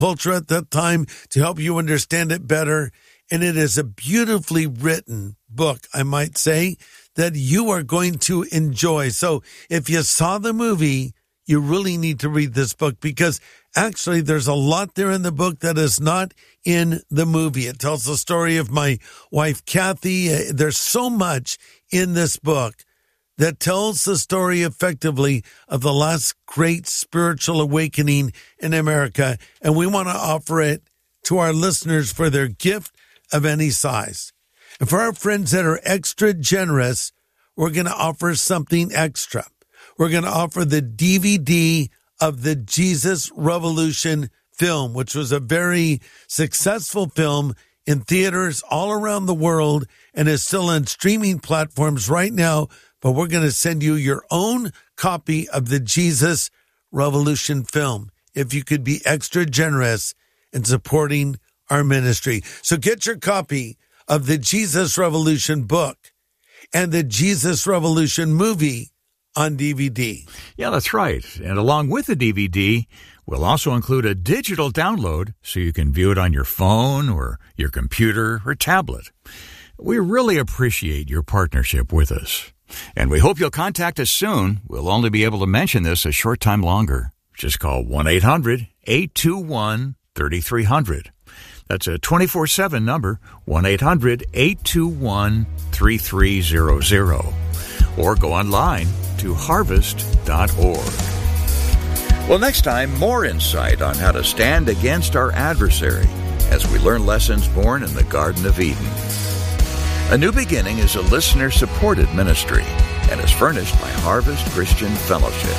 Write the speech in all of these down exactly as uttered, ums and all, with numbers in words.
culture at that time to help you understand it better. And it is a beautifully written book, I might say, that you are going to enjoy. So if you saw the movie, you really need to read this book, because actually there's a lot there in the book that is not in the movie. It tells the story of my wife, Kathy. There's so much in this book that tells the story effectively of the last great spiritual awakening in America. And we want to offer it to our listeners for their gift of any size. And for our friends that are extra generous, we're going to offer something extra. We're going to offer the D V D of the Jesus Revolution film, which was a very successful film in theaters all around the world and is still on streaming platforms right now. But we're going to send you your own copy of the Jesus Revolution film if you could be extra generous in supporting our ministry. So get your copy of the Jesus Revolution book and the Jesus Revolution movie on D V D. Yeah, that's right. And along with the D V D, we'll also include a digital download so you can view it on your phone or your computer or tablet. We really appreciate your partnership with us. And we hope you'll contact us soon. We'll only be able to mention this a short time longer. Just call one eight hundred eight two one three three zero zero. That's a twenty-four seven number, one eight hundred eight two one three three zero zero. Or go online to harvest dot org. Well, next time, more insight on how to stand against our adversary as we learn lessons born in the Garden of Eden. A New Beginning is a listener-supported ministry and is furnished by Harvest Christian Fellowship.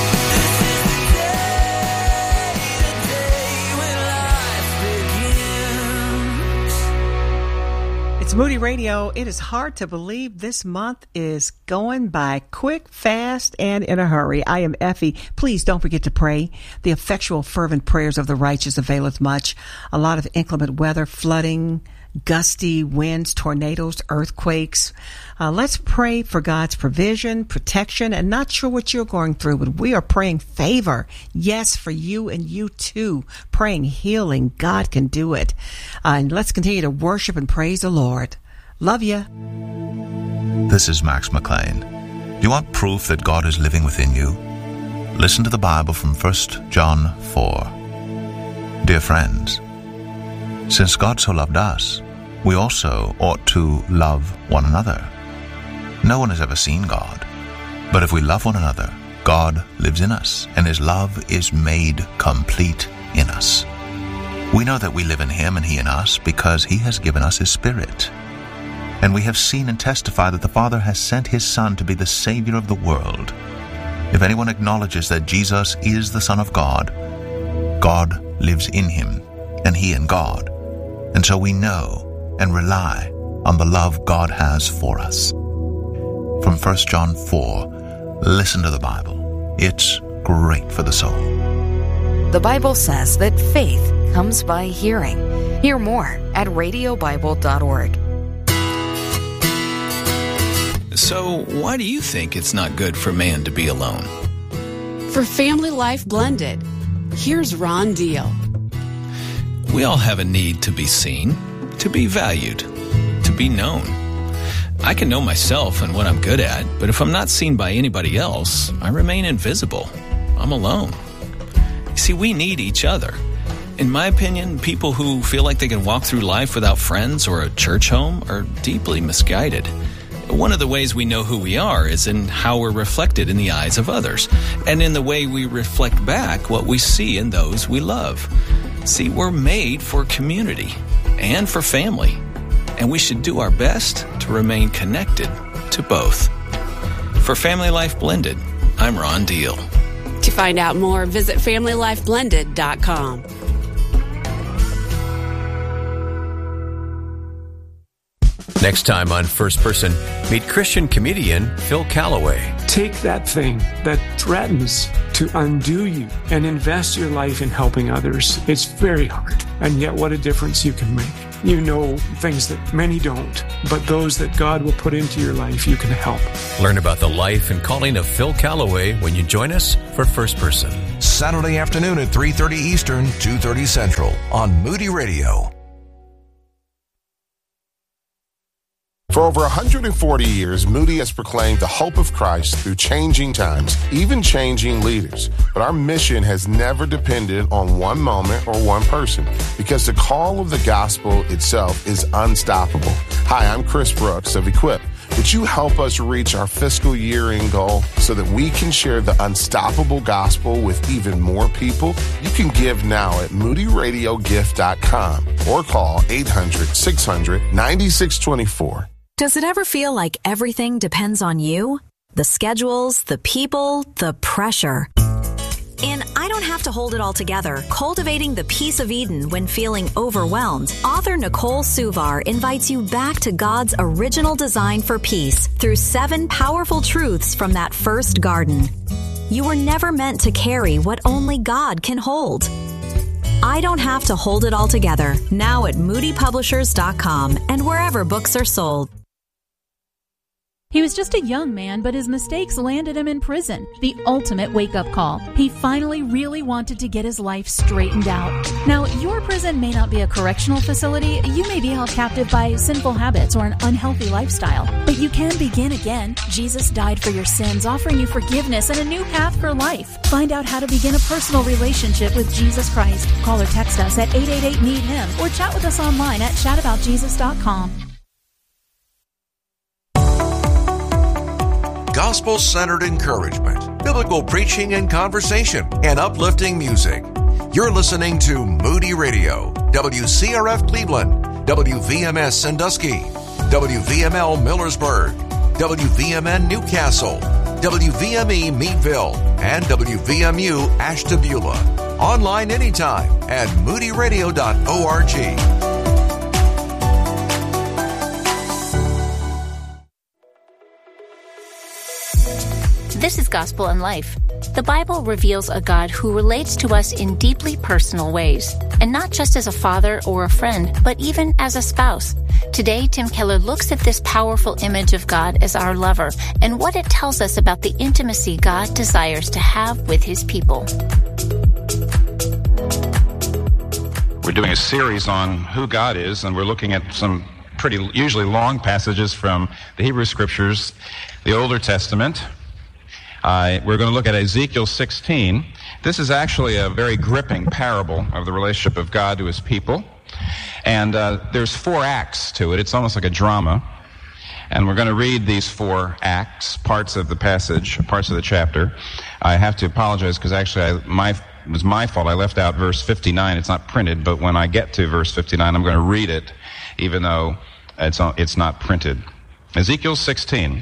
It's Moody Radio. It is hard to believe this month is going by quick, fast, and in a hurry. I am Effie. Please don't forget to pray. The effectual, fervent prayers of the righteous availeth much. A lot of inclement weather, flooding, gusty winds, tornadoes, earthquakes. Uh, let's pray for God's provision, protection, and not sure what you're going through, but we are praying favor. Yes, for you and you too. Praying healing. God can do it. Uh, and let's continue to worship and praise the Lord. Love you. This is Max McLean. Do you want proof that God is living within you? Listen to the Bible from First John four. Dear friends, since God so loved us, we also ought to love one another. No one has ever seen God, but if we love one another, God lives in us, and His love is made complete in us. We know that we live in Him and He in us because He has given us His Spirit. And we have seen and testify that the Father has sent His Son to be the Savior of the world. If anyone acknowledges that Jesus is the Son of God, God lives in Him, and He in God. And so we know and rely on the love God has for us. From First John four, listen to the Bible. It's great for the soul. The Bible says that faith comes by hearing. Hear more at radio bible dot org. So, why do you think it's not good for man to be alone? For Family Life Blended, here's Ron Deal. We all have a need to be seen, to be valued, to be known. I can know myself and what I'm good at, but if I'm not seen by anybody else, I remain invisible. I'm alone. You see, we need each other. In my opinion, people who feel like they can walk through life without friends or a church home are deeply misguided. One of the ways we know who we are is in how we're reflected in the eyes of others, and in the way we reflect back what we see in those we love. See, we're made for community and for family, and we should do our best to remain connected to both. For Family Life Blended, I'm Ron Deal. To find out more, visit family life blended dot com. Next time on First Person, meet Christian comedian Phil Callaway. Take that thing that threatens to undo you and invest your life in helping others. It's very hard, and yet what a difference you can make. You know things that many don't, but those that God will put into your life, you can help. Learn about the life and calling of Phil Callaway when you join us for First Person. Saturday afternoon at three thirty Eastern, two thirty Central on Moody Radio. For over one hundred forty years, Moody has proclaimed the hope of Christ through changing times, even changing leaders. But our mission has never depended on one moment or one person, because the call of the gospel itself is unstoppable. Hi, I'm Chris Brooks of Equip. Would you help us reach our fiscal year-end goal so that we can share the unstoppable gospel with even more people? You can give now at moody radio gift dot com or call eight hundred, six hundred, nine six two four. Does it ever feel like everything depends on you? The schedules, the people, the pressure. In I Don't Have to Hold It All Together, Cultivating the Peace of Eden When Feeling Overwhelmed, author Nicole Suvar invites you back to God's original design for peace through seven powerful truths from that first garden. You were never meant to carry what only God can hold. I Don't Have to Hold It All Together, now at moody publishers dot com and wherever books are sold. He was just a young man, but his mistakes landed him in prison. The ultimate wake-up call. He finally really wanted to get his life straightened out. Now, your prison may not be a correctional facility. You may be held captive by sinful habits or an unhealthy lifestyle. But you can begin again. Jesus died for your sins, offering you forgiveness and a new path for life. Find out how to begin a personal relationship with Jesus Christ. Call or text us at eight eight eight, need him or chat with us online at chat about jesus dot com. Gospel-centered encouragement, biblical preaching and conversation, and uplifting music. You're listening to Moody Radio, W C R F Cleveland, W V M S Sandusky, W V M L Millersburg, W V M N Newcastle, W V M E Meadville, and W V M U Ashtabula. Online anytime at moody radio dot org. This is Gospel in Life. The Bible reveals a God who relates to us in deeply personal ways, and not just as a father or a friend, but even as a spouse. Today, Tim Keller looks at this powerful image of God as our lover and what it tells us about the intimacy God desires to have with his people. We're doing a series on who God is, and we're looking at some pretty usually long passages from the Hebrew Scriptures, the Older Testament. Uh, we're going to look at Ezekiel sixteen. This is actually a very gripping parable of the relationship of God to his people. And uh, there's four acts to it. It's almost like a drama. And we're going to read these four acts, parts of the passage, parts of the chapter. I have to apologize because actually I, my, it was my fault. I left out verse fifty-nine. It's not printed, but when I get to verse fifty-nine, I'm going to read it, even though it's, it's not printed. Ezekiel sixteen.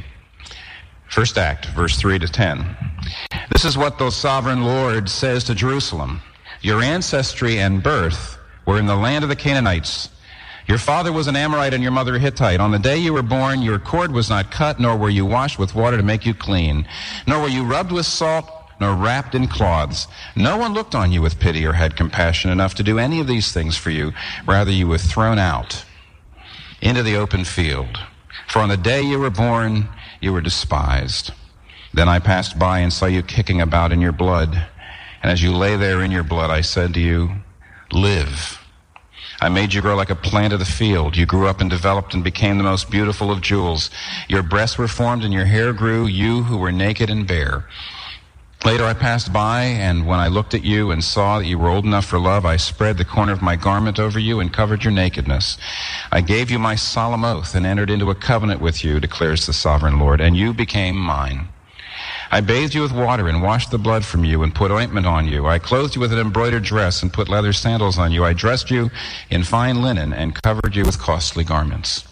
First act, verse three to ten. This is what the sovereign Lord says to Jerusalem. Your ancestry and birth were in the land of the Canaanites. Your father was an Amorite and your mother a Hittite. On the day you were born, your cord was not cut, nor were you washed with water to make you clean, nor were you rubbed with salt, nor wrapped in cloths. No one looked on you with pity or had compassion enough to do any of these things for you. Rather, you were thrown out into the open field. For on the day you were born, you were despised. Then I passed by and saw you kicking about in your blood. And as you lay there in your blood, I said to you, live. I made you grow like a plant of the field. You grew up and developed and became the most beautiful of jewels. Your breasts were formed and your hair grew, you who were naked and bare. Later I passed by, and when I looked at you and saw that you were old enough for love, I spread the corner of my garment over you and covered your nakedness. I gave you my solemn oath and entered into a covenant with you, declares the sovereign Lord, and you became mine. I bathed you with water and washed the blood from you and put ointment on you. I clothed you with an embroidered dress and put leather sandals on you. I dressed you in fine linen and covered you with costly garments.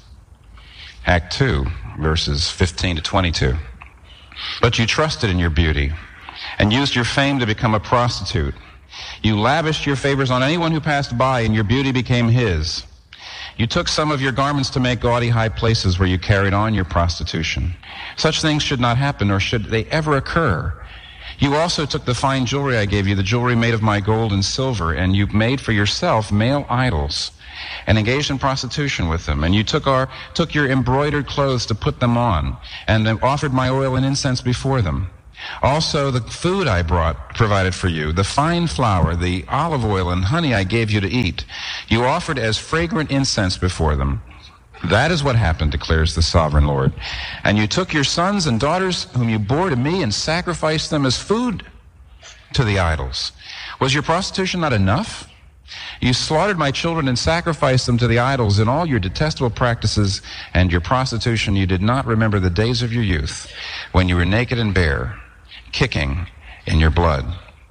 Act two, verses fifteen to twenty-two. But you trusted in your beauty and used your fame to become a prostitute. You lavished your favors on anyone who passed by, and your beauty became his. You took some of your garments to make gaudy high places where you carried on your prostitution. Such things should not happen, nor should they ever occur. You also took the fine jewelry I gave you, the jewelry made of my gold and silver, and you made for yourself male idols and engaged in prostitution with them. And you took our took your embroidered clothes to put them on, and offered my oil and incense before them. Also, the food I brought, provided for you, the fine flour, the olive oil, and honey I gave you to eat, you offered as fragrant incense before them. That is what happened, declares the sovereign Lord. And you took your sons and daughters, whom you bore to me, and sacrificed them as food to the idols. Was your prostitution not enough? You slaughtered my children and sacrificed them to the idols. In all your detestable practices and your prostitution, you did not remember the days of your youth, when you were naked and bare, kicking in your blood.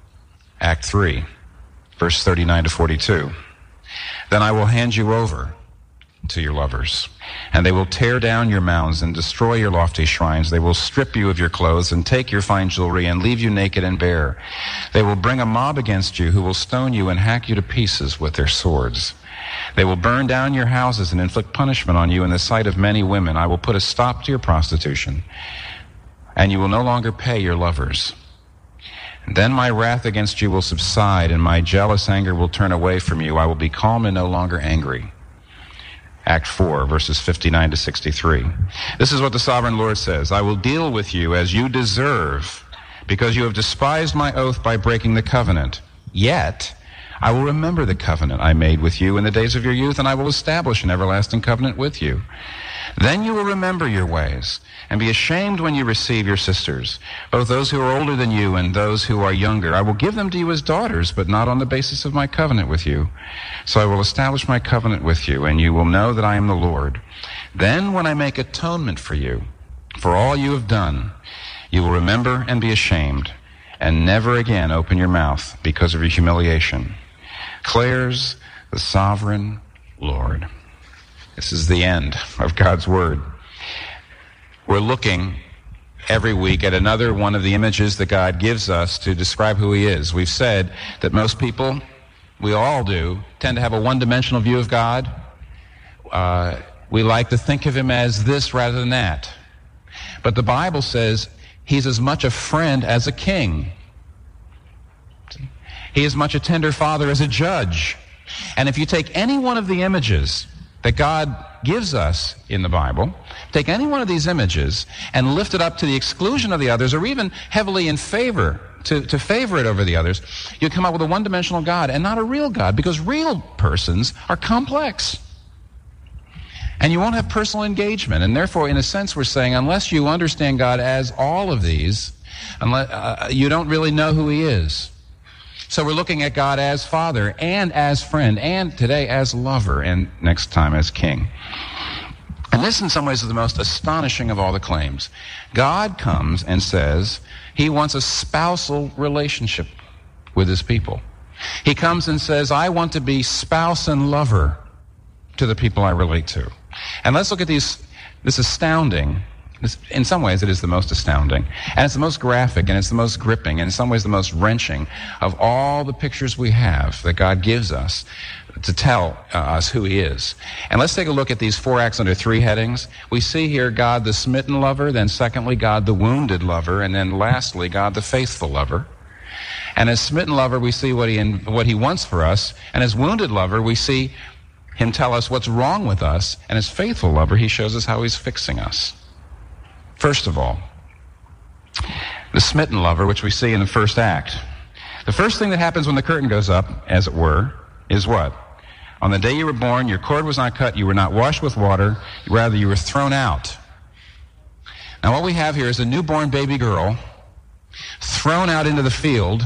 Act three, verse thirty-nine to forty-two. Then I will hand you over to your lovers, and they will tear down your mounds and destroy your lofty shrines. They will strip you of your clothes and take your fine jewelry and leave you naked and bare. They will bring a mob against you who will stone you and hack you to pieces with their swords. They will burn down your houses and inflict punishment on you in the sight of many women. I will put a stop to your prostitution, and you will no longer pay your lovers. Then my wrath against you will subside, and my jealous anger will turn away from you. I will be calm and no longer angry. Act four, verses fifty-nine to sixty-three. This is what the sovereign Lord says. I will deal with you as you deserve, because you have despised my oath by breaking the covenant. Yet I will remember the covenant I made with you in the days of your youth, and I will establish an everlasting covenant with you. Then you will remember your ways, and be ashamed when you receive your sisters, both those who are older than you and those who are younger. I will give them to you as daughters, but not on the basis of my covenant with you. So I will establish my covenant with you, and you will know that I am the Lord. Then when I make atonement for you, for all you have done, you will remember and be ashamed, and never again open your mouth because of your humiliation. Declares the sovereign Lord. This is the end of God's Word. We're looking every week at another one of the images that God gives us to describe who He is. We've said that most people, we all do, tend to have a one-dimensional view of God. Uh, we like to think of Him as this rather than that. But the Bible says He's as much a friend as a king. He is much a tender father as a judge. And if you take any one of the images that God gives us in the Bible, take any one of these images and lift it up to the exclusion of the others, or even heavily in favor, to, to favor it over the others, you come up with a one-dimensional God and not a real God, because real persons are complex. And you won't have personal engagement. And therefore, in a sense, we're saying, unless you understand God as all of these, unless, uh, you don't really know who He is. So we're looking at God as Father, and as friend, and today as lover, and next time as King. And this in some ways is the most astonishing of all the claims. God comes and says He wants a spousal relationship with His people. He comes and says, I want to be spouse and lover to the people I relate to. And let's look at these, this astounding, this, in some ways it is the most astounding, and it's the most graphic, and it's the most gripping, and in some ways the most wrenching of all the pictures we have that God gives us to tell uh, us who He is. And let's take a look at these four acts under three headings. We see here God the smitten lover, then secondly God the wounded lover, and then lastly God the faithful lover. And as smitten lover we see what he, what he wants for us, and as wounded lover we see Him tell us what's wrong with us, and as faithful lover He shows us how He's fixing us. First of all, the smitten lover, which we see in the first act. The first thing that happens when the curtain goes up, as it were, is what? On the day you were born, your cord was not cut, you were not washed with water, rather you were thrown out. Now what we have here is a newborn baby girl thrown out into the field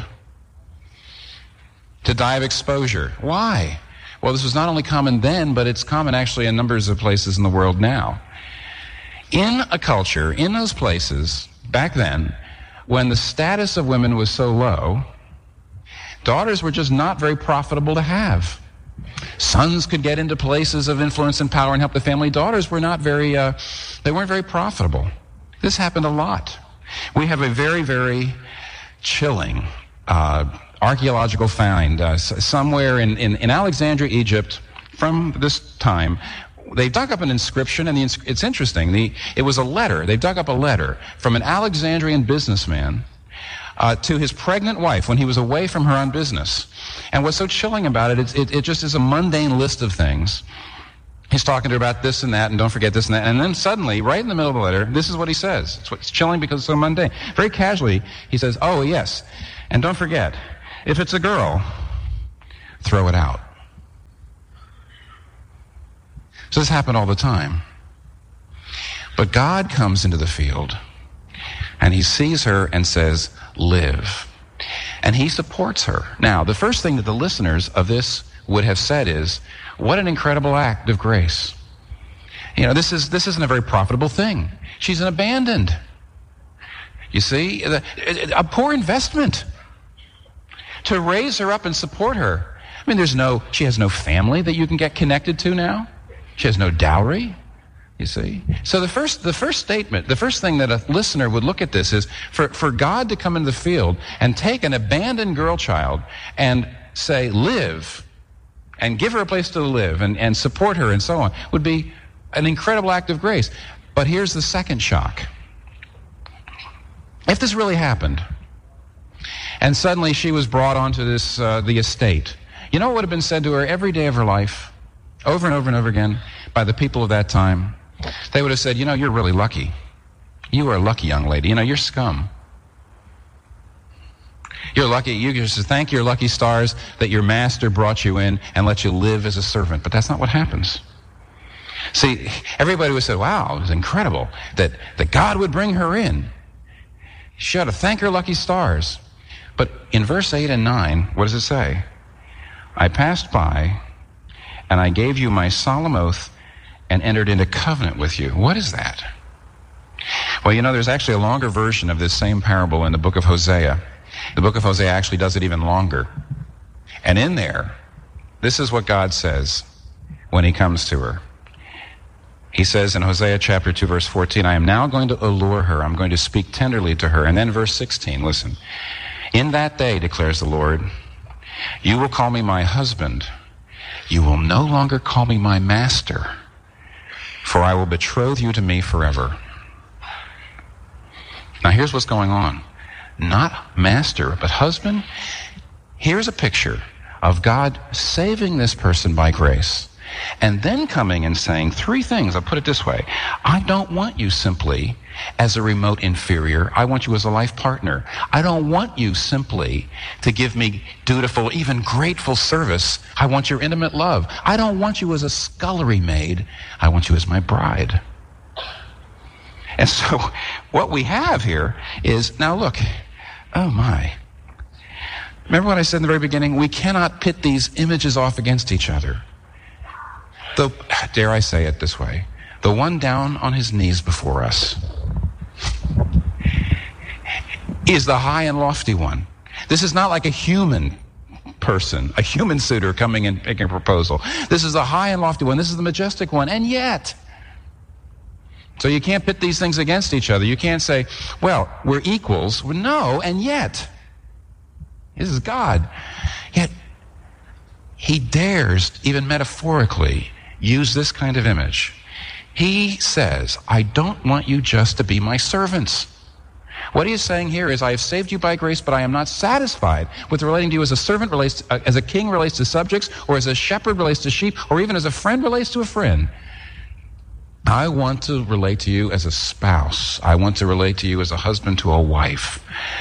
to die of exposure. Why? Well, this was not only common then, but it's common actually in numbers of places in the world now. In a culture, in those places, back then, when the status of women was so low, daughters were just not very profitable to have. Sons could get into places of influence and power and help the family. Daughters were not very, uh, they weren't very profitable. This happened a lot. We have a very, very chilling uh, archaeological find uh, somewhere in, in, in Alexandria, Egypt, from this time, they dug up an inscription, and the ins- it's interesting. The, it was a letter. They dug up a letter from an Alexandrian businessman uh, to his pregnant wife when he was away from her on business. And what's so chilling about it, it, it just is a mundane list of things. He's talking to her about this and that, and don't forget this and that. And then suddenly, right in the middle of the letter, this is what he says. It's, it's chilling because it's so mundane. Very casually, he says, oh, yes, and don't forget, if it's a girl, throw it out. So this happened all the time. But God comes into the field, and he sees her and says, live. And he supports her. Now, the first thing that the listeners of this would have said is, what an incredible act of grace. You know, this is this isn't a very profitable thing. She's an abandoned. You see, a poor investment to raise her up and support her. I mean, there's no, she has no family that you can get connected to now. She has no dowry, you see. So the first the first statement, the first thing that a listener would look at this is for, for God to come into the field and take an abandoned girl child and say, live, and give her a place to live and, and support her and so on, would be an incredible act of grace. But here's the second shock. If this really happened, and suddenly she was brought onto this uh, the estate, you know what would have been said to her every day of her life, over and over and over again, by the people of that time? They would have said, you know, you're really lucky. You are a lucky young lady. You know, you're scum. You're lucky. You just thank your lucky stars that your master brought you in and let you live as a servant. But that's not what happens. See, everybody would say, wow, it was incredible that, that God would bring her in. She ought to thank her lucky stars. But in verse eight and nine, what does it say? I passed by, and I gave you my solemn oath and entered into covenant with you. What is that? Well, you know, there's actually a longer version of this same parable in the book of Hosea. The book of Hosea actually does it even longer. And in there, this is what God says when he comes to her. He says in Hosea chapter two, verse fourteen, I am now going to allure her. I'm going to speak tenderly to her. And then verse sixteen, listen. In that day, declares the Lord, you will call me my husband. You will no longer call me my master, for I will betroth you to me forever. Now here's what's going on. Not master, but husband. Here's a picture of God saving this person by grace, and then coming and saying three things. I'll put it this way. I don't want you simply as a remote inferior. I want you as a life partner. I don't want you simply to give me dutiful, even grateful service. I want your intimate love. I don't want you as a scullery maid. I want you as my bride. And so what we have here is, now look, oh my. Remember what I said in the very beginning? We cannot pit these images off against each other. The, dare I say it this way, the one down on his knees before us is the high and lofty one. This is not like a human person, a human suitor coming and making a proposal. This is the high and lofty one. This is the majestic one. And yet, so you can't pit these things against each other. You can't say, well, we're equals. Well, no, and yet, this is God. Yet, he dares, even metaphorically, use this kind of image. He says, I don't want you just to be my servants. What he is saying here is, I have saved you by grace, but I am not satisfied with relating to you as a servant relates to, uh, as a king relates to subjects, or as a shepherd relates to sheep, or even as a friend relates to a friend. I want to relate to you as a spouse. I want to relate to you as a husband to a wife.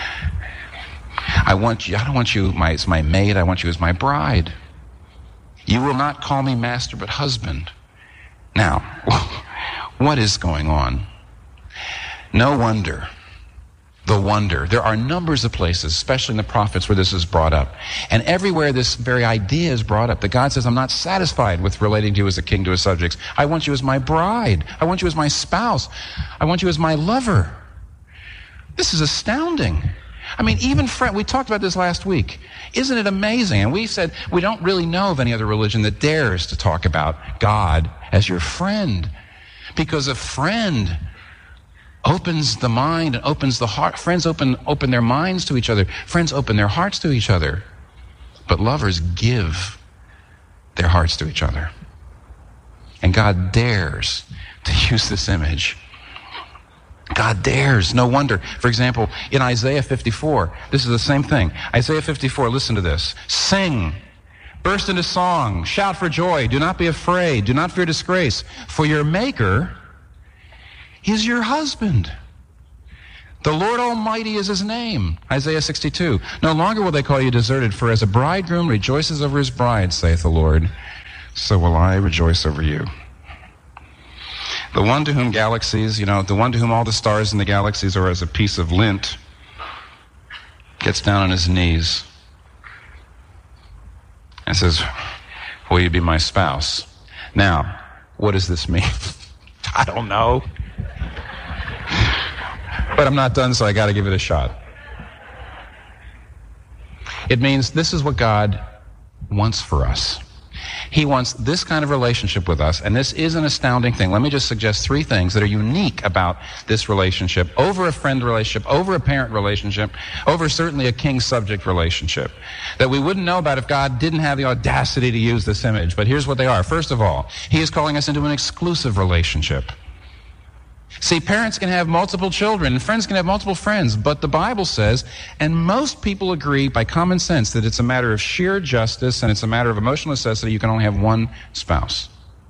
I want you, I don't want you my, as my maid, I want you as my bride. You will not call me master, but husband. Now, what is going on? No wonder. The wonder. There are numbers of places, especially in the prophets, where this is brought up. And everywhere this very idea is brought up, that God says, I'm not satisfied with relating to you as a king to his subjects. I want you as my bride. I want you as my spouse. I want you as my lover. This is astounding. I mean, even friend, we talked about this last week. Isn't it amazing? And we said we don't really know of any other religion that dares to talk about God as your friend. Because a friend opens the mind and opens the heart. Friends open open their minds to each other. Friends open their hearts to each other. But lovers give their hearts to each other. And God dares to use this image. God dares. No wonder. For example, in Isaiah fifty-four, this is the same thing. Isaiah fifty-four, listen to this. Sing, burst into song, shout for joy. Do not be afraid. Do not fear disgrace. For your Maker is your husband. The Lord Almighty is his name. Isaiah sixty-two. No longer will they call you deserted, for as a bridegroom rejoices over his bride, saith the Lord, so will I rejoice over you. The one to whom galaxies, you know, the one to whom all the stars in the galaxies are as a piece of lint, gets down on his knees and says, will you be my spouse? Now, what does this mean? I don't know. But I'm not done, so I got to give it a shot. It means this is what God wants for us. He wants this kind of relationship with us, and this is an astounding thing. Let me just suggest three things that are unique about this relationship over a friend relationship, over a parent relationship, over certainly a king-subject relationship, that we wouldn't know about if God didn't have the audacity to use this image. But here's what they are. First of all, he is calling us into an exclusive relationship. See, parents can have multiple children, and friends can have multiple friends, but the Bible says, and most people agree by common sense, that it's a matter of sheer justice and it's a matter of emotional necessity. You can only have one spouse.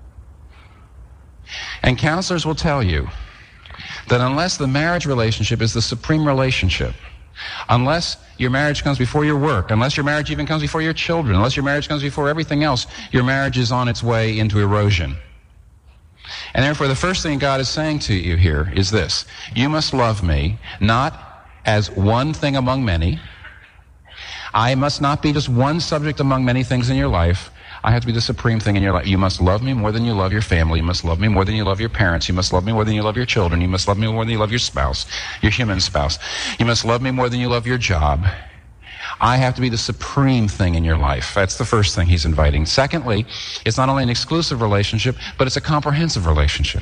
And counselors will tell you that unless the marriage relationship is the supreme relationship, unless your marriage comes before your work, unless your marriage even comes before your children, unless your marriage comes before everything else, your marriage is on its way into erosion. And therefore, the first thing God is saying to you here is this. You must love me, not as one thing among many. I must not be just one subject among many things in your life. I have to be the supreme thing in your life. You must love me more than you love your family. You must love me more than you love your parents. You must love me more than you love your children. You must love me more than you love your spouse, your human spouse. You must love me more than you love your job. I have to be the supreme thing in your life. That's the first thing he's inviting. Secondly, it's not only an exclusive relationship, but it's a comprehensive relationship.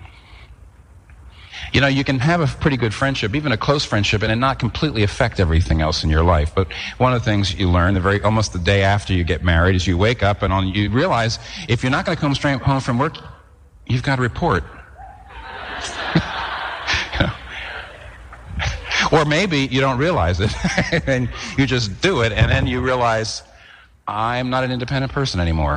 You know, you can have a pretty good friendship, even a close friendship, and it not completely affect everything else in your life. But one of the things you learn the very almost the day after you get married is you wake up and on you realize if you're not going to come straight home from work, you've got to report. Or maybe you don't realize it, and you just do it, and then you realize, I'm not an independent person anymore.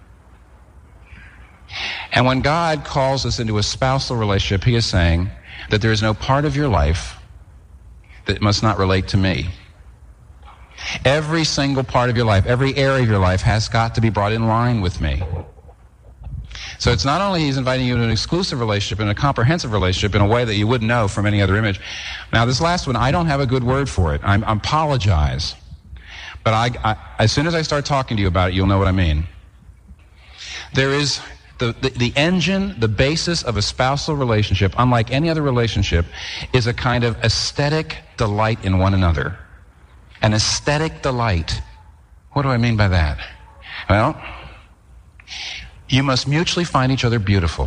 And when God calls us into a spousal relationship, he is saying that there is no part of your life that must not relate to me. Every single part of your life, every area of your life has got to be brought in line with me. So it's not only he's inviting you to an exclusive relationship and a comprehensive relationship in a way that you wouldn't know from any other image. Now, this last one, I don't have a good word for it. I'm, I apologize. But I, I, as soon as I start talking to you about it, you'll know what I mean. There is the, the, the engine, the basis of a spousal relationship, unlike any other relationship, is a kind of aesthetic delight in one another. An aesthetic delight. What do I mean by that? Well, you must mutually find each other beautiful.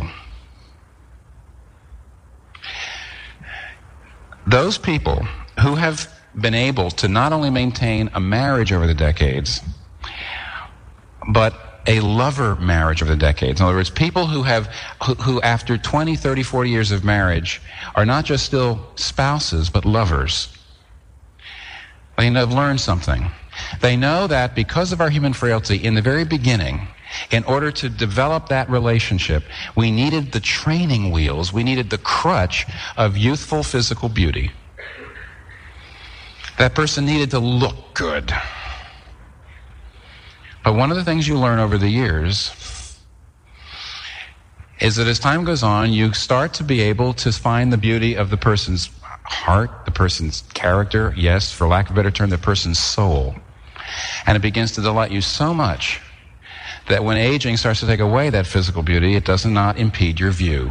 Those people who have been able to not only maintain a marriage over the decades, but a lover marriage over the decades. In other words, people who have, who, who after twenty, thirty, forty years of marriage are not just still spouses, but lovers. They have learned something. They know that because of our human frailty, in the very beginning, in order to develop that relationship, we needed the training wheels, we needed the crutch of youthful physical beauty. That person needed to look good. But one of the things you learn over the years is that as time goes on, you start to be able to find the beauty of the person's heart, the person's character, yes, for lack of a better term, the person's soul. And it begins to delight you so much that when aging starts to take away that physical beauty, it does not impede your view.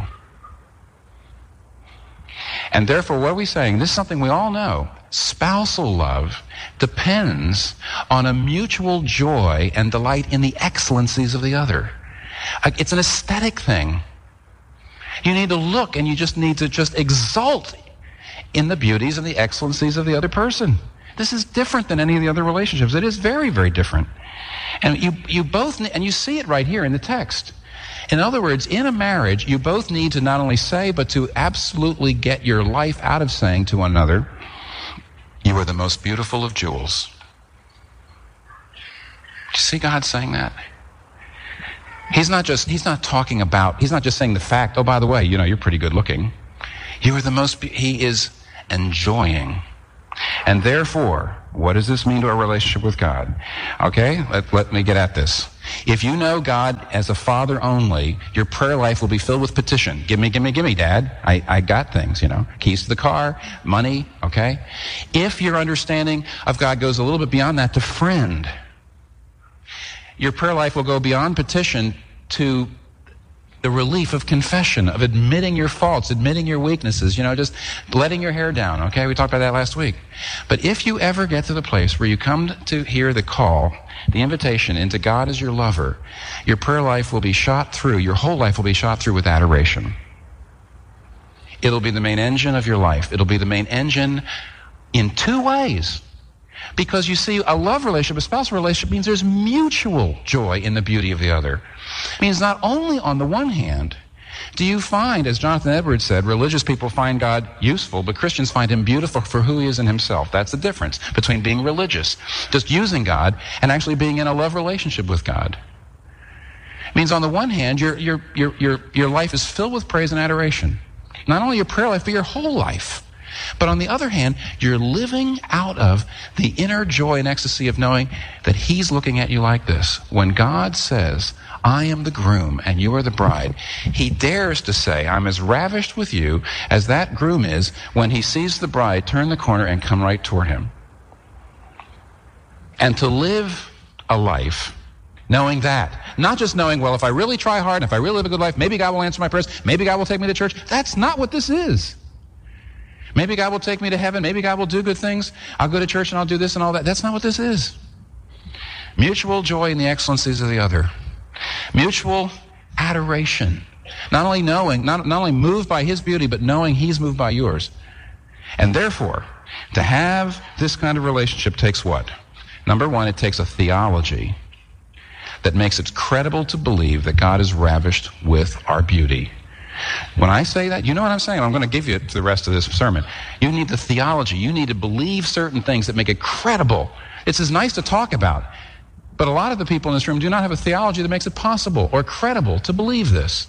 And therefore, what are we saying? This is something we all know. Spousal love depends on a mutual joy and delight in the excellencies of the other. It's an aesthetic thing. You need to look and you just need to just exult in the beauties and the excellencies of the other person. This is different than any of the other relationships. It is very, very different. And you, you both, and you see it right here in the text. In other words, in a marriage, you both need to not only say, but to absolutely get your life out of saying to one another, you are the most beautiful of jewels. Do you see God saying that? He's not just, he's not talking about, he's not just saying the fact, oh, by the way, you know, you're pretty good looking. You are the most, he is enjoying. And therefore, what does this mean to our relationship with God? Okay, let, let me get at this. If you know God as a father only, your prayer life will be filled with petition. Give me, give me, give me, Dad. I, I got things, you know, keys to the car, money, okay? If your understanding of God goes a little bit beyond that to friend, your prayer life will go beyond petition to the relief of confession, of admitting your faults, admitting your weaknesses, you know, just letting your hair down, okay? We talked about that last week. But if you ever get to the place where you come to hear the call, the invitation into God as your lover, your prayer life will be shot through, your whole life will be shot through with adoration. It'll be the main engine of your life. It'll be the main engine in two ways. Because you see, a love relationship, a spousal relationship, means there's mutual joy in the beauty of the other. It means not only on the one hand do you find, as Jonathan Edwards said, religious people find God useful, but Christians find him beautiful for who he is in himself. That's the difference between being religious, just using God, and actually being in a love relationship with God. It means on the one hand, your, your, your, your, your life is filled with praise and adoration. Not only your prayer life, but your whole life. But on the other hand, you're living out of the inner joy and ecstasy of knowing that he's looking at you like this. When God says, I am the groom and you are the bride, he dares to say, I'm as ravished with you as that groom is when he sees the bride turn the corner and come right toward him. And to live a life knowing that, not just knowing, well, if I really try hard and if I really live a good life, maybe God will answer my prayers, maybe God will take me to church. That's not what this is. Maybe God will take me to heaven. Maybe God will do good things. I'll go to church and I'll do this and all that. That's not what this is. Mutual joy in the excellencies of the other. Mutual adoration. Not only knowing, not, not only moved by his beauty, but knowing he's moved by yours. And therefore, to have this kind of relationship takes what? Number one, it takes a theology that makes it credible to believe that God is ravished with our beauty. When I say that, you know what I'm saying? I'm going to give you it for the rest of this sermon. You need the theology. You need to believe certain things that make it credible. It's as nice to talk about, but a lot of the people in this room do not have a theology that makes it possible or credible to believe this.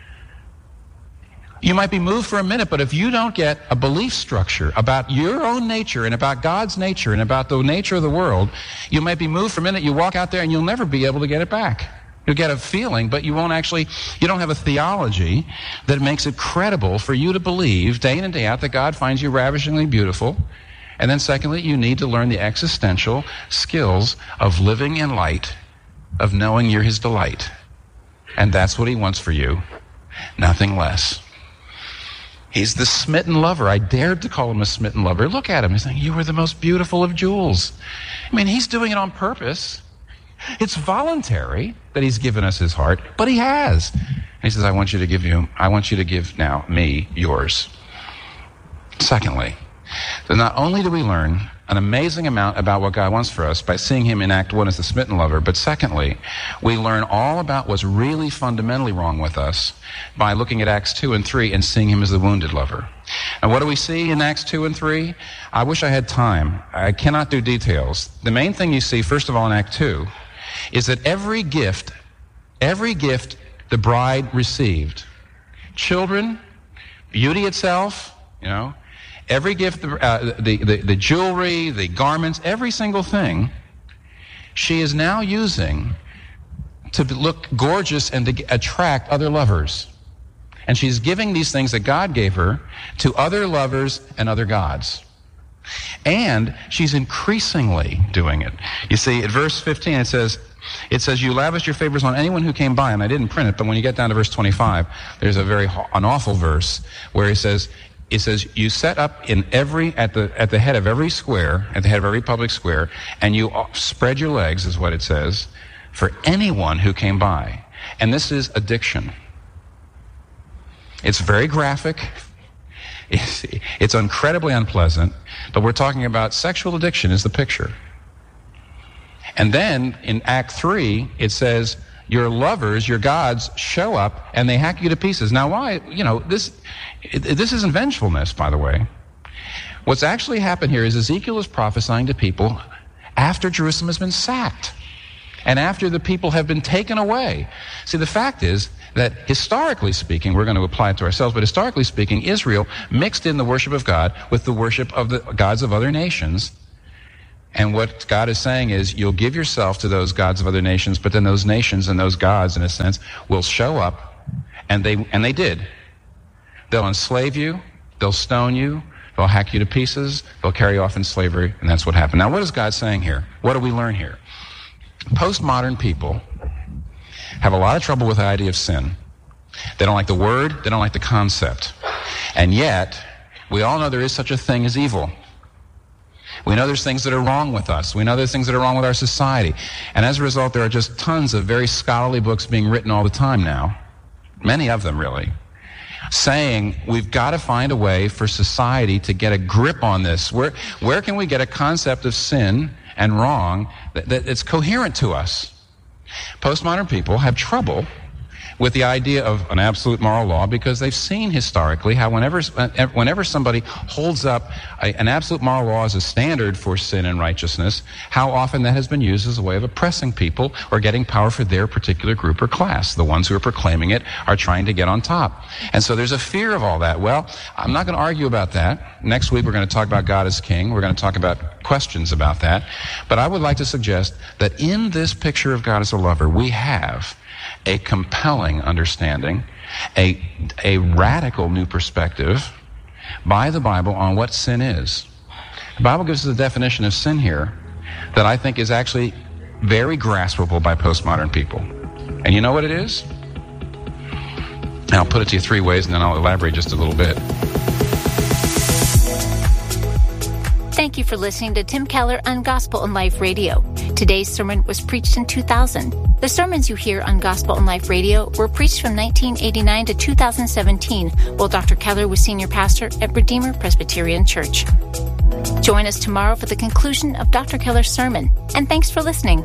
You might be moved for a minute, but if you don't get a belief structure about your own nature and about God's nature and about the nature of the world, you might be moved for a minute, you walk out there and you'll never be able to get it back. You'll get a feeling, but you won't actually, you don't have a theology that makes it credible for you to believe day in and day out that God finds you ravishingly beautiful. And then secondly, you need to learn the existential skills of living in light, of knowing you're his delight. And that's what he wants for you, nothing less. He's the smitten lover. I dared to call him a smitten lover. Look at him. He's saying, you are the most beautiful of jewels. I mean, he's doing it on purpose. It's voluntary that he's given us his heart, but he has. And he says, I want you to give you, I want you to give now me yours. Secondly, so not only do we learn an amazing amount about what God wants for us by seeing him in Act One as the smitten lover, but secondly, we learn all about what's really fundamentally wrong with us by looking at Acts Two and Three and seeing him as the wounded lover. And what do we see in Acts two and three? I wish I had time. I cannot do details. The main thing you see, first of all, in Act two, is that every gift, every gift the bride received, children, beauty itself, you know, every gift, uh, the, the, the jewelry, the garments, every single thing, she is now using to look gorgeous and to attract other lovers. And she's giving these things that God gave her to other lovers and other gods. And she's increasingly doing it. You see, at verse fifteen, it says, it says, you lavished your favors on anyone who came by. And I didn't print it, but when you get down to verse twenty-five, there's a very, an awful verse where he says, it says, you set up in every, at the, at the head of every square, at the head of every public square, and you spread your legs, is what it says, for anyone who came by. And this is addiction. It's very graphic. It's, it's incredibly unpleasant, but we're talking about sexual addiction is the picture. And then in Act three, it says, your lovers, your gods, show up and they hack you to pieces. Now why, you know, this, it, this isn't vengefulness, by the way. What's actually happened here is Ezekiel is prophesying to people after Jerusalem has been sacked and after the people have been taken away. See, the fact is that historically speaking, we're going to apply it to ourselves, but historically speaking, Israel mixed in the worship of God with the worship of the gods of other nations. And what God is saying is, you'll give yourself to those gods of other nations, but then those nations and those gods, in a sense, will show up, and they and they did. They'll enslave you, they'll stone you, they'll hack you to pieces, they'll carry you off in slavery, and that's what happened. Now, what is God saying here? What do we learn here? Postmodern people have a lot of trouble with the idea of sin. They don't like the word, they don't like the concept. And yet, we all know there is such a thing as evil. We know there's things that are wrong with us. We know there's things that are wrong with our society. And as a result, there are just tons of very scholarly books being written all the time now, many of them really, saying we've got to find a way for society to get a grip on this. Where, where can we get a concept of sin and wrong that, that it's coherent to us? Postmodern people have trouble with the idea of an absolute moral law because they've seen historically how whenever whenever somebody holds up a, an absolute moral law as a standard for sin and righteousness, how often that has been used as a way of oppressing people or getting power for their particular group or class. The ones who are proclaiming it are trying to get on top. And so there's a fear of all that. Well, I'm not going to argue about that. Next week we're going to talk about God as King. We're going to talk about questions about that. But I would like to suggest that in this picture of God as a lover, we have a compelling understanding, a, a radical new perspective by the Bible on what sin is. The Bible gives us a definition of sin here that I think is actually very graspable by postmodern people. And you know what it is? And I'll put it to you three ways and then I'll elaborate just a little bit. Thank you for listening to Tim Keller on Gospel and Life Radio. Today's sermon was preached in two thousand. The sermons you hear on Gospel and Life Radio were preached from nineteen eighty-nine to two thousand seventeen, while Doctor Keller was senior pastor at Redeemer Presbyterian Church. Join us tomorrow for the conclusion of Doctor Keller's sermon, and thanks for listening.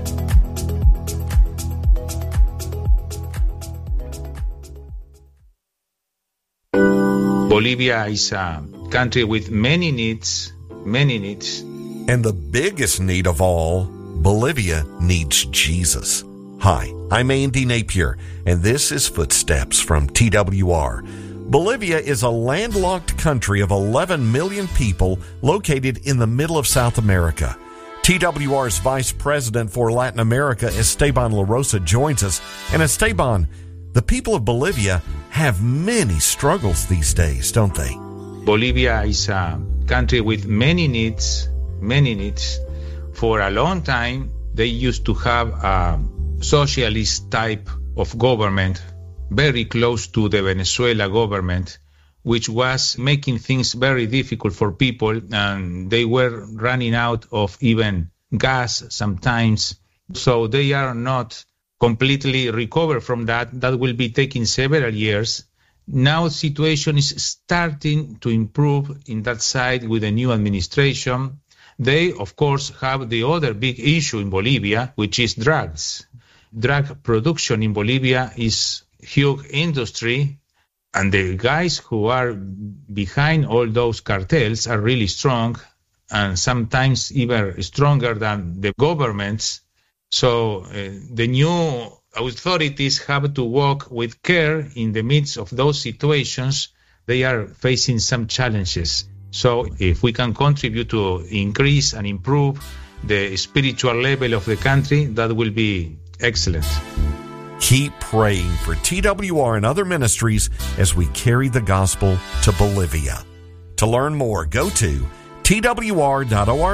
Bolivia is a country with many needs, many needs. And the biggest need of all, Bolivia needs Jesus. Hi, I'm Andy Napier, and this is Footsteps from T W R. Bolivia is a landlocked country of eleven million people located in the middle of South America. T W R's Vice President for Latin America, Esteban La Rosa, joins us. And Esteban, the people of Bolivia have many struggles these days, don't they? Bolivia is a country with many needs, many needs. For a long time, they used to have a socialist type of government, very close to the Venezuela government, which was making things very difficult for people, and they were running out of even gas sometimes. So they are not completely recovered from that. That will be taking several years. Now the situation is starting to improve in that side with the new administration. They, of course, have the other big issue in Bolivia, which is drugs. Drug production in Bolivia is huge industry, and the guys who are behind all those cartels are really strong, and sometimes even stronger than the governments. So uh, the new authorities have to work with care in the midst of those situations. They are facing some challenges. So if we can contribute to increase and improve the spiritual level of the country, that will be excellent. Keep praying for T W R and other ministries as we carry the gospel to Bolivia. To learn more, go to twr.org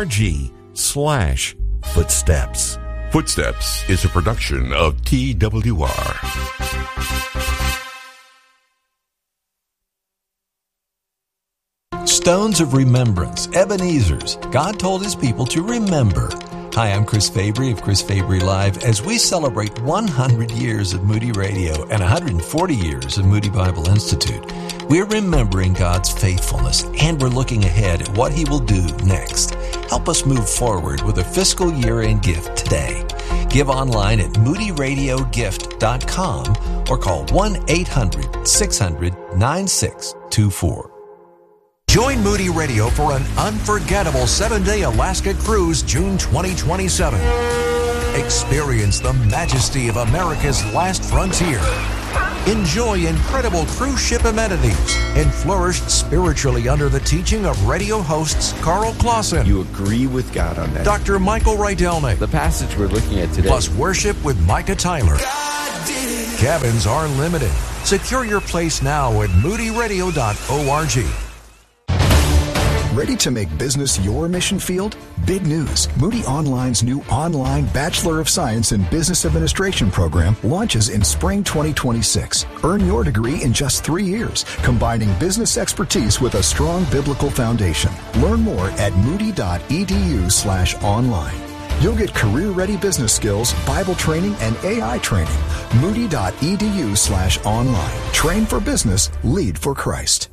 slash footsteps. Footsteps is a production of T W R. Stones of Remembrance, Ebenezer's. God told His people to remember. Hi, I'm Chris Fabry of Chris Fabry Live as we celebrate one hundred years of Moody Radio and one hundred forty years of Moody Bible Institute. We're remembering God's faithfulness, and we're looking ahead at what He will do next. Help us move forward with a fiscal year-end gift today. Give online at moody radio gift dot com or call one eight hundred six hundred nine six two four. Join Moody Radio for an unforgettable seven-day Alaska cruise June twenty twenty-seven. Experience the majesty of America's last frontier. Enjoy incredible cruise ship amenities and flourish spiritually under the teaching of radio hosts Carl Clausen. You agree with God on that. Doctor Michael Rydelnik. The passage we're looking at today. Plus worship with Micah Tyler. Cabins are limited. Secure your place now at moody radio dot org. Ready to make business your mission field? Big news. Moody Online's new online Bachelor of Science in Business Administration program launches in spring twenty twenty-six. Earn your degree in just three years, combining business expertise with a strong biblical foundation. Learn more at moody dot e d u slash online. You'll get career-ready business skills, Bible training, and A I training. moody dot e d u slash online. Train for business, lead for Christ.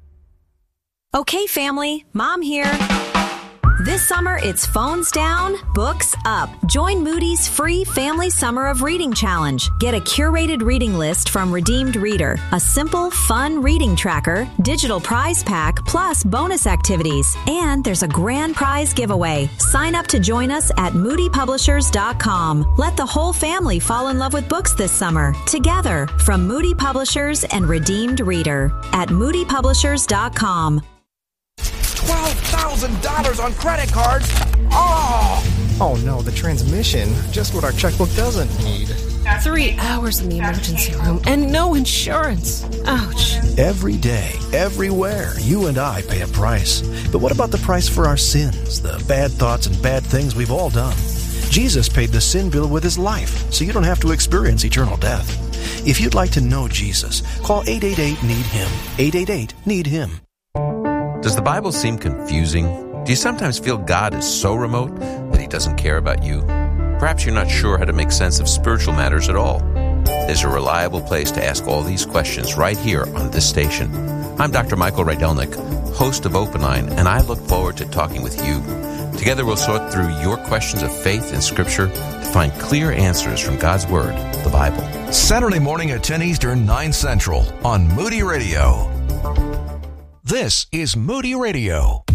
Okay, family, Mom here. This summer, it's phones down, books up. Join Moody's free Family Summer of Reading Challenge. Get a curated reading list from Redeemed Reader, a simple, fun reading tracker, digital prize pack, plus bonus activities. And there's a grand prize giveaway. Sign up to join us at moody publishers dot com. Let the whole family fall in love with books this summer. Together, from Moody Publishers and Redeemed Reader at moody publishers dot com. twelve thousand dollars on credit cards. Oh! Oh no, the transmission. Just what our checkbook doesn't need. Three hours in the emergency room and no insurance. Ouch. Every day, everywhere, you and I pay a price. But what about the price for our sins, the bad thoughts and bad things we've all done? Jesus paid the sin bill with His life, so you don't have to experience eternal death. If you'd like to know Jesus, call eight eight eight, need him. eight eight eight, need him. Does the Bible seem confusing? Do you sometimes feel God is so remote that He doesn't care about you? Perhaps you're not sure how to make sense of spiritual matters at all. There's a reliable place to ask all these questions right here on this station. I'm Doctor Michael Rydelnik, host of Open Line, and I look forward to talking with you. Together we'll sort through your questions of faith and Scripture to find clear answers from God's Word, the Bible. Saturday morning at ten Eastern, nine Central on Moody Radio. This is Moody Radio.